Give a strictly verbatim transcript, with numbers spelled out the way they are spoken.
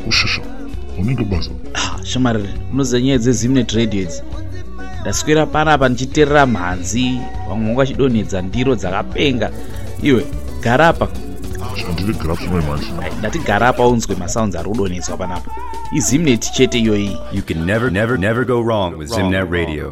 Ushusha. Unenge basa. Ah, shamari, unoziva nyaya dzezimnet radio idzi. Ndaswera panapa ndichiterera mhanzi, vamwe vachidonhedza ndiro dzakapenga. Iwe, garapa. Shandiri garapa zvimwe manje. Ndati garapa unzwe masounds ari kudonhedzwa panapa. Izimnet chete iyoyi. You can never, never, never go wrong with Zimnet Radio.